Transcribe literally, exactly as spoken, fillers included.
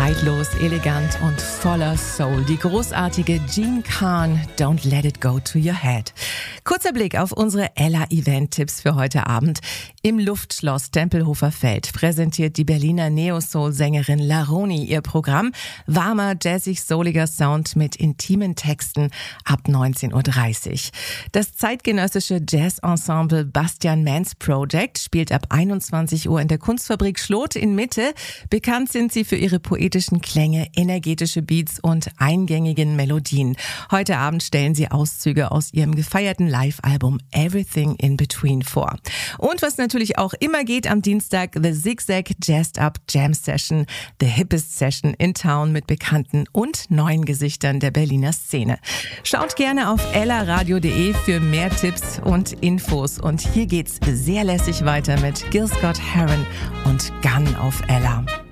Zeitlos, elegant und voller Soul. Die großartige Jean Khan, Don't Let It Go to Your Head. Kurzer Blick auf unsere Ella-Event-Tipps für heute Abend. Im Luftschloss Tempelhofer Feld präsentiert die Berliner Neo-Soul-Sängerin Laroni ihr Programm. Warmer, jazzig-souliger Sound mit intimen Texten ab neunzehn Uhr dreißig. Das zeitgenössische Jazz-Ensemble Bastian Mans Project spielt ab einundzwanzig Uhr in der Kunstfabrik Schlot in Mitte. Bekannt sind sie für ihre poetischen Klänge, energetische Beats und eingängigen Melodien. Heute Abend stellen sie Auszüge aus ihrem gefeierten Live-Album Everything in Between vor. Und was natürlich auch immer geht am Dienstag, The Zigzag Jazzed Up Jam Session, the hippest Session in Town mit bekannten und neuen Gesichtern der Berliner Szene. Schaut gerne auf ella radio punkt de für mehr Tipps und Infos. Und hier geht's sehr lässig weiter mit Gil Scott-Heron und Gun auf Ella.